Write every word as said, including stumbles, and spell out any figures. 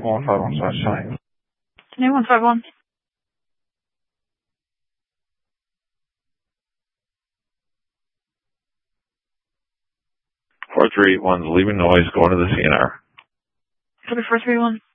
one five one slash nine. Name one five one. four three eight one, leaving noise, going to the C N R. Copy four three one.